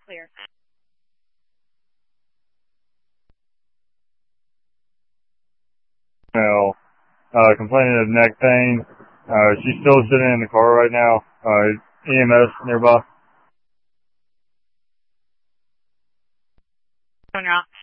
clear. Female, complaining of neck pain. She's still sitting in the car right now. EMS nearby. Turn out.